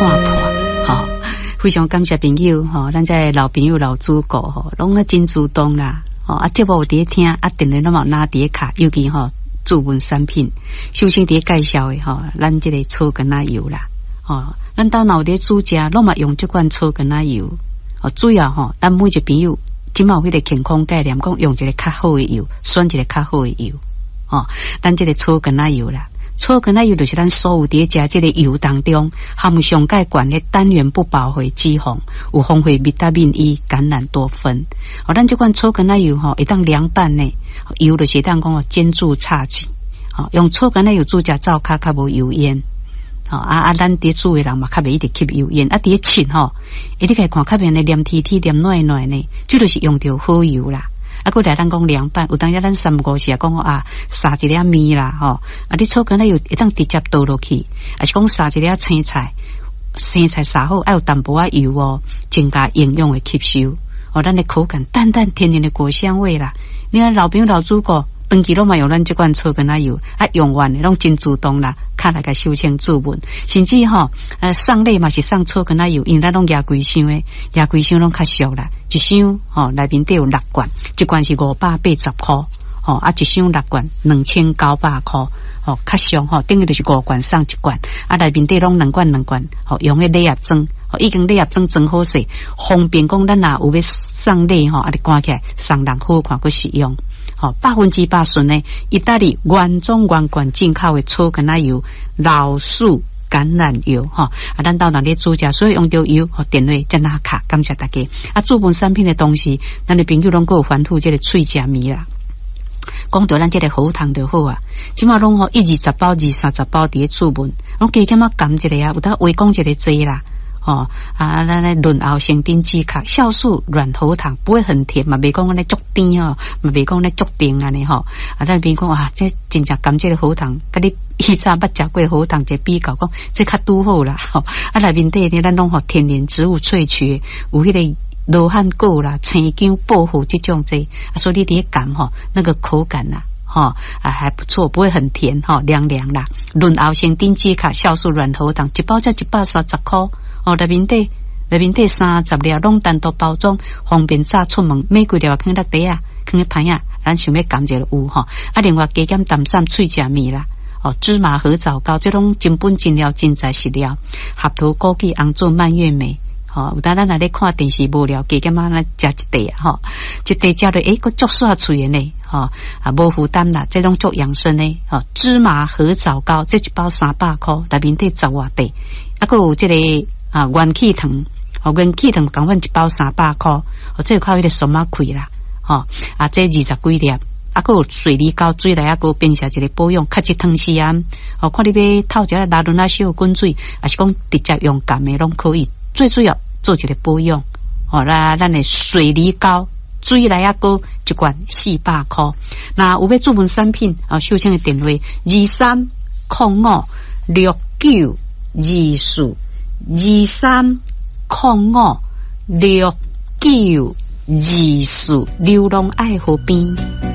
看破，非常感谢朋友，咱这老朋友老主顾，拢啊真主动啦，节目有伫听，定然拢嘛拿伫卡，尤其驻文产品，首先伫介绍的咱这个草根仔油啦，咱到脑袋煮食，拢嘛用这款草根仔油，主要咱每一个朋友，即嘛有迄个健康概念，讲用一个较好的油，选一个较好的油，咱这个草根仔油啦。草根仔油就是咱所有伫食这个油当中含有上介悬的单元不饱和脂肪，有丰富维他命 E、橄榄多酚。咱这款草根仔油会当凉拌呢，油就是当讲煎煮炒制，用草根仔油煮食灶较无油烟。咱伫煮的人嘛较袂一直吸油烟，伫切你家看较面的黏贴贴、黏软软呢，这就是用着好油啦。过来咱讲凉拌，有当时咱3-5时讲撒一粒面啦，你草根仔油会当直接倒落去，还是讲撒一粒青菜，生菜撒好要有淡薄仔油增加营养的吸收，咱的口感淡淡甜甜的果香味啦。你看老朋友老主顾，长期拢嘛用咱这款草根仔油，用完的拢真主动啦，看来个收清注文，甚至送礼嘛是送草根仔油，因为咱拢压规箱的，压规箱拢较俗啦，一箱内面都有6罐，一罐是580块，一箱6罐2900块，较俗等于就是5罐送1罐，内面都拢2罐，用的礼盒装，已经礼盒装装好势，方便讲咱若有要送礼你赶起来送人好看去使用。100%纯的意大利原装原罐进口的草根仔油、老树橄榄油咱到哪里煮食，所以用着油电话再拿卡，感谢大家。驻文产品的东西，咱的朋友拢有反复这个喙食味啦。讲到咱这个喉糖就好啊，即马拢120包、230包伫驻文，拢加减含一个有当话讲一个剂啦。咱来润喉生丁止咳，酵素软喉糖不会很甜嘛，袂讲足甜嘛袂讲足甜安尼咱边讲这真正甘这个喉糖，甲你以前捌食过喉糖这比较讲，这较拄好啦内面底呢咱拢天然植物萃取，有迄个罗汉果啦、青姜、薄荷这种这，所以你伫感那个口感啦。还不错，不会很甜凉凉啦。润喉生丁止咳酵素软喉糖一包才130块内面底30粒拢单独包装，方便炸出门，每几粒放在底放在盘咱想要感觉有另外加减淡散喙食味啦。芝麻合枣膏这种真本真料真材实料，合桃枸杞红枣蔓越莓。有当咱来看电视无聊，加减咱食一袋一袋食了个足煞脆的呢无负担啦，这种足养生的芝麻合枣膏这一包300块，内面底10外袋，还有这个元气糖，元气糖共款一包300块，这靠迄个数码开啦这20几粒，还有水梨膏水来个变成一个保养，较一汤时看你要透一下拉伦小滚水，还是讲直接用干的拢可以。最主要做一个保养咱的水梨膏水来个一罐400块。那有要驻文产品收请的电话23056924 23056924，流浪爱河边。